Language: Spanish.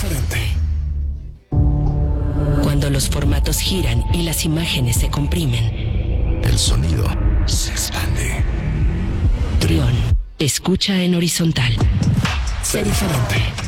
diferente. Cuando los formatos giran y las imágenes se comprimen, El sonido se expande. Trión, escucha en horizontal. Sé diferente.